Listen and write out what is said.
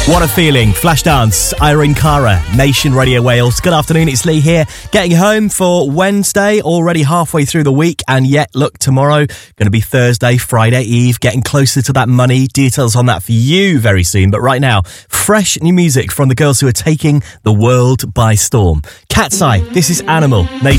What a feeling. Flashdance, Irene Cara, Nation Radio Wales. Good afternoon, it's Lee here, getting you home for Wednesday, already halfway through the week, and yet, look, tomorrow, going to be Thursday, Friday Eve, getting closer to that money. Details on that for you very soon, but right now, fresh new music from the girls who are taking the world by storm. Cat's Eye, this is Animal, Nation.